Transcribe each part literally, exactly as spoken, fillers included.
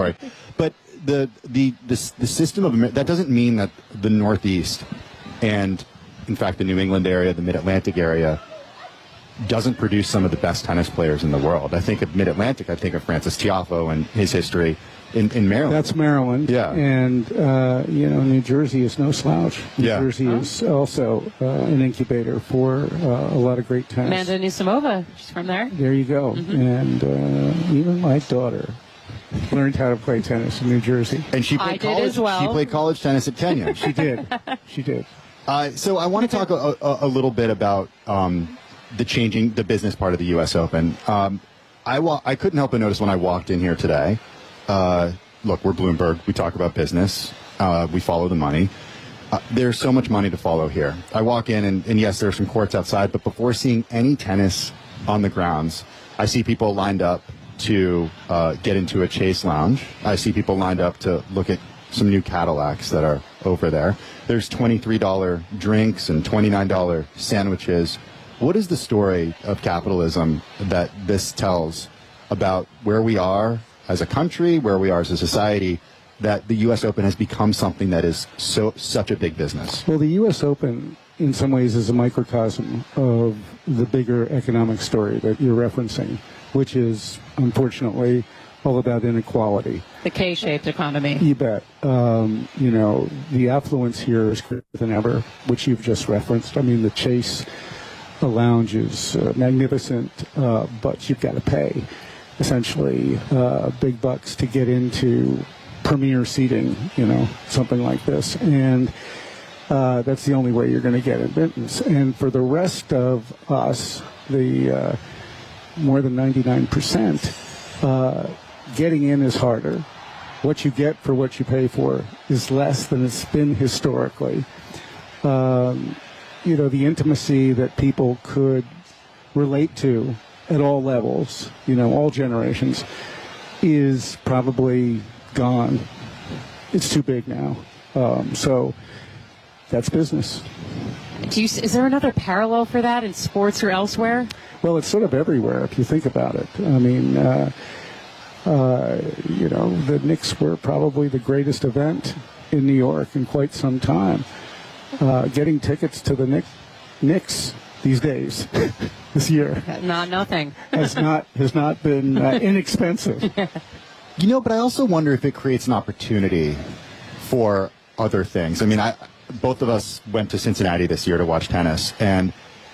story. But the the the, the system of Amer- that doesn't mean that the Northeast and, in fact, the New England area, the Mid-Atlantic area, doesn't produce some of the best tennis players in the world. I think of Mid-Atlantic, I think of Francis Tiafoe and his history in, in Maryland. That's Maryland. Yeah. And, uh, you know, New Jersey is no slouch. New yeah. Jersey oh. is also uh, an incubator for uh, a lot of great tennis. Amanda Anisimova, she's from there. There you go. Mm-hmm. And uh, even my daughter learned how to play tennis in New Jersey. And she I played did college. as well. She played college tennis at Kenya. She did. She did. Uh, so I want to talk a, a, a little bit about um, the changing, the business part of the U S Open. Um, I wa- I couldn't help but notice when I walked in here today. Uh, look, we're Bloomberg. We talk about business. Uh, we follow the money. Uh, there's so much money to follow here. I walk in, and, and yes, there are some courts outside, but before seeing any tennis on the grounds, I see people lined up to uh, get into a Chase Lounge. I see people lined up to look at some new Cadillacs that are over there. There's twenty-three dollars drinks and twenty-nine dollars sandwiches. What is the story of capitalism that this tells about where we are as a country, where we are as a society, that the U S Open has become something that is so such a big business? Well, the U S Open, in some ways, is a microcosm of the bigger economic story that you're referencing, which is, unfortunately, all about inequality. The K-shaped economy. You bet. Um, you know, the affluence here is greater than ever, which you've just referenced. I mean, the Chase Lounge is uh, magnificent, uh, but you've got to pay, essentially, uh, big bucks to get into premier seating, you know, something like this. And uh, that's the only way you're going to get admittance. And for the rest of us, the uh, more than ninety-nine percent, uh, getting in is harder. What you get for what you pay for is less than it's been historically. Um, you know, the intimacy that people could relate to at all levels, you know, all generations, is probably gone. It's too big now. Um, so that's business. Do you, is there another parallel for that in sports or elsewhere? Well, it's sort of everywhere if you think about it. I mean, uh, uh, you know, the Knicks were probably the greatest event in New York in quite some time. Uh, getting tickets to the Knicks, Knicks these days, this year, Not nothing. has not has not been uh, inexpensive. You know, but I also wonder if it creates an opportunity for other things. I mean, I, both of us went to Cincinnati this year to watch tennis, and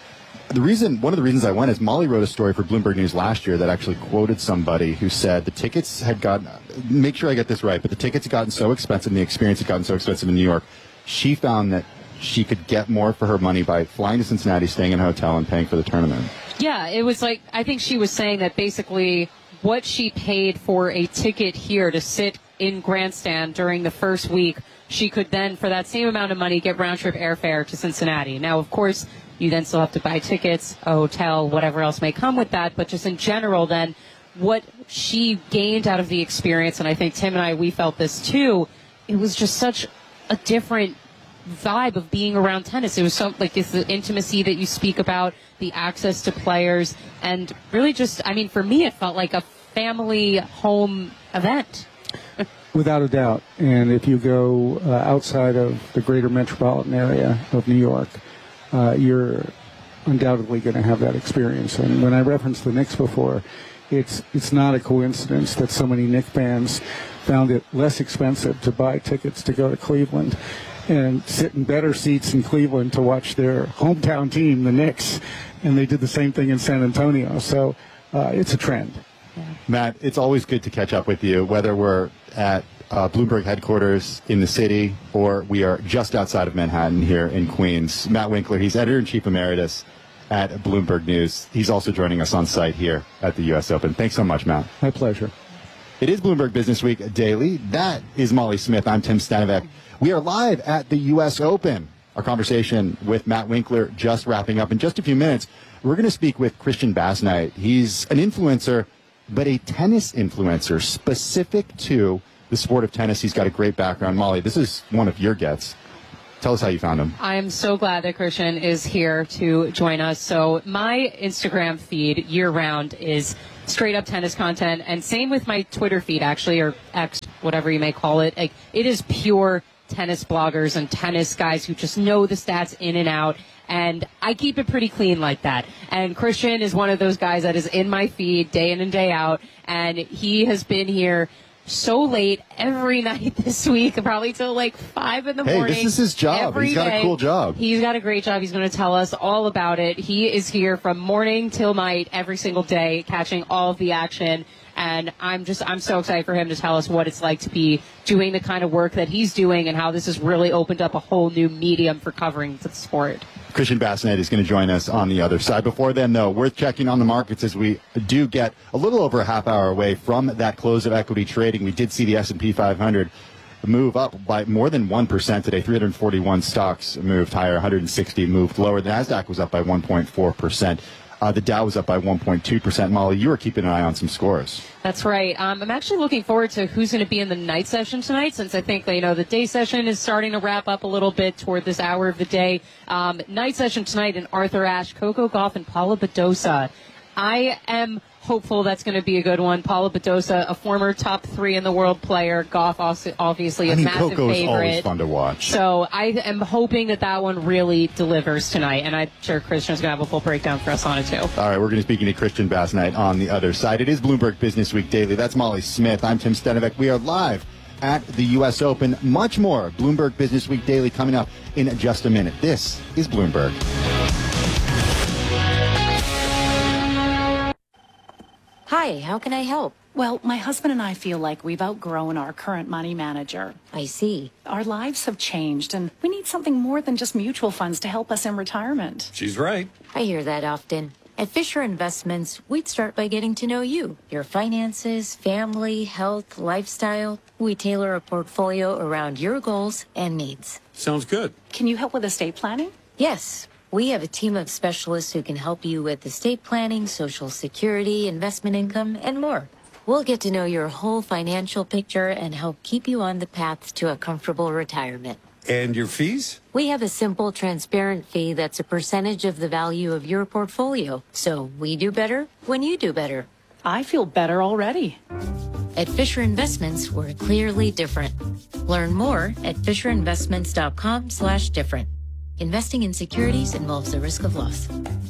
the reason, one of the reasons I went is Molly wrote a story for Bloomberg News last year that actually quoted somebody who said the tickets had gotten, make sure I get this right, but the tickets had gotten so expensive and the experience had gotten so expensive in New York, she found that she could get more for her money by flying to Cincinnati, staying in a hotel, and paying for the tournament. Yeah, it was like, I think she was saying that basically what she paid for a ticket here to sit in grandstand during the first week, she could then, for that same amount of money, get round-trip airfare to Cincinnati. Now, of course, you then still have to buy tickets, a hotel, whatever else may come with that, but just in general, then, what she gained out of the experience, and I think Tim and I, we felt this too, it was just such a different vibe of being around tennis. It was so, like, it's the intimacy that you speak about, the access to players, and really just, I mean, for me, it felt like a family home event. Without a doubt. And if you go uh, outside of the greater metropolitan area of New York, uh, you're undoubtedly going to have that experience. And when I referenced the Knicks before, it's it's not a coincidence that so many Knicks fans found it less expensive to buy tickets to go to Cleveland and sit in better seats in Cleveland to watch their hometown team, the Knicks, and they did the same thing in San Antonio. So uh, it's a trend. Matt, it's always good to catch up with you, whether we're at uh, Bloomberg headquarters in the city or we are just outside of Manhattan here in Queens. Matt Winkler, he's editor-in-chief emeritus at Bloomberg News. He's also joining us on site here at the U S Open. Thanks so much, Matt. My pleasure. It is Bloomberg Business Week Daily. That is Molly Smith. I'm Tim Stanovec. We are live at the U S Open. Our conversation with Matt Winkler just wrapping up. In just a few minutes, we're going to speak with Christian Basnight. He's an influencer, but a tennis influencer specific to the sport of tennis. He's got a great background. Molly, this is one of your gets. Tell us how you found him. I am so glad that Christian is here to join us. So my Instagram feed year-round is straight-up tennis content, and same with my Twitter feed, actually, or X, whatever you may call it. Like, it is pure tennis bloggers and tennis guys who just know the stats in and out. And I keep it pretty clean like that. And Christian is one of those guys that is in my feed day in and day out. And he has been here so late every night this week, probably till like five in the hey, morning. Hey, this is his job. He's got day. a cool job. He's got a great job. He's going to tell us all about it. He is here from morning till night every single day, catching all of the action. And I'm just, I'm so excited for him to tell us what it's like to be doing the kind of work that he's doing and how this has really opened up a whole new medium for covering the sport. Christian Bassinet is going to join us on the other side. Before then, though, worth checking on the markets as we do get a little over a half hour away from that close of equity trading. We did see the S and P five hundred move up by more than one percent today. three hundred forty-one stocks moved higher, one hundred sixty moved lower. The NASDAQ was up by one point four percent. Uh, the Dow was up by one point two percent. Molly, you were keeping an eye on some scores. That's right. Um, I'm actually looking forward to who's going to be in the night session tonight, since I think, you know, the day session is starting to wrap up a little bit toward this hour of the day. Um, night session tonight in Arthur Ashe, Coco Gauff, and Paula Badosa. I am hopeful that's going to be a good one. Paula Badosa, a former top three in the world player. Gauff, also obviously a I mean, massive Coco's favorite. always fun to watch. So I am hoping that that one really delivers tonight, and I'm sure Christian's going to have a full breakdown for us on it too. All right, we're going to be speaking to Christian Bassinet on the other side. It is Bloomberg Business Week Daily. That's Molly Smith. I'm Tim Stenevec. We are live at the U S Open. Much more Bloomberg Business Week Daily coming up in just a minute. This is Bloomberg. Hi, how can I help? Well, my husband and I feel like we've outgrown our current money manager. I see. Our lives have changed, and we need something more than just mutual funds to help us in retirement. She's right. I hear that often. At Fisher Investments, we'd start by getting to know you, your finances, family, health, lifestyle. We tailor a portfolio around your goals and needs. Sounds good. Can you help with estate planning? Yes. We have a team of specialists who can help you with estate planning, Social Security, investment income, and more. We'll get to know your whole financial picture and help keep you on the path to a comfortable retirement. And your fees? We have a simple, transparent fee that's a percentage of the value of your portfolio. So we do better when you do better. I feel better already. At Fisher Investments, we're clearly different. Learn more at fisherinvestments.com slash different. Investing in securities involves the risk of loss.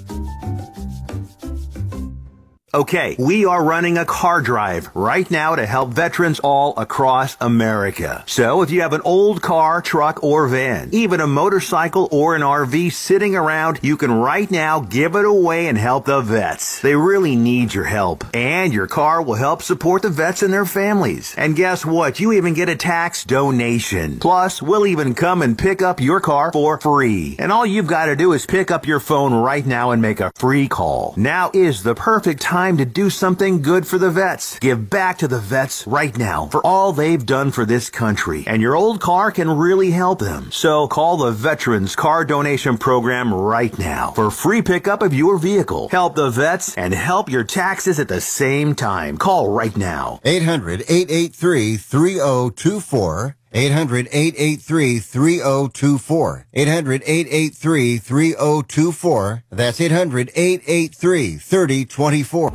Okay, we are running a car drive right now to help veterans all across America. So if you have an old car, truck, or van, even a motorcycle or an R V sitting around, you can right now give it away and help the vets. They really need your help. And your car will help support the vets and their families. And guess what? You even get a tax donation. Plus, we'll even come and pick up your car for free. And all you've got to do is pick up your phone right now and make a free call. Now is the perfect time to do something good for the vets. Give back to the vets right now for all they've done for this country. And your old car can really help them. So call the Veterans Car Donation Program right now for free pickup of your vehicle. Help the vets and help your taxes at the same time. Call right now. eight hundred, eight eight three, three oh two four. eight hundred, eight eight three, three oh two four. eight hundred, eight eight three, three oh two four. That's eight hundred, eight eight three, three oh two four.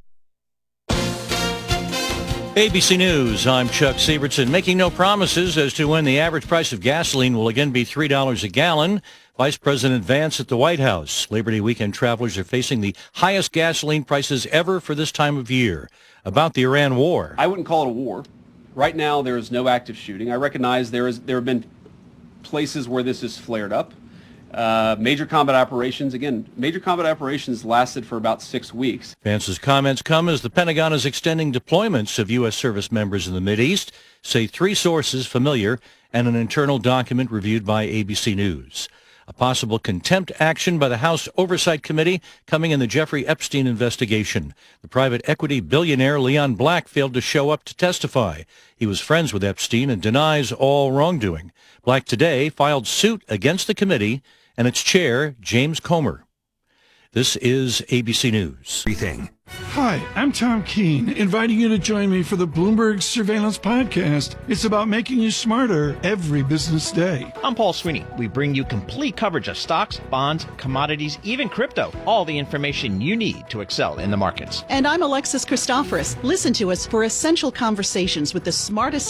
A B C News, I'm Chuck Sievertson. Making no promises as to when the average price of gasoline will again be three dollars a gallon. Vice President Vance at the White House. Labor Day weekend travelers are facing the highest gasoline prices ever for this time of year. About the Iran war. I wouldn't call it a war. Right now, there is no active shooting. I recognize there is there have been places where this has flared up. Uh, major combat operations, again, major combat operations lasted for about six weeks. Vance's comments come as the Pentagon is extending deployments of U S service members in the Mideast, say three sources familiar and an internal document reviewed by A B C News. A possible contempt action by the House Oversight Committee coming in the Jeffrey Epstein investigation. The private equity billionaire Leon Black failed to show up to testify. He was friends with Epstein and denies all wrongdoing. Black today filed suit against the committee and its chair, James Comer. This is A B C News. Everything. Hi, I'm Tom Keene, inviting you to join me for the Bloomberg Surveillance Podcast. It's about making you smarter every business day. I'm Paul Sweeney. We bring you complete coverage of stocks, bonds, commodities, even crypto. All the information you need to excel in the markets. And I'm Alexis Christoforous. Listen to us for essential conversations with the smartest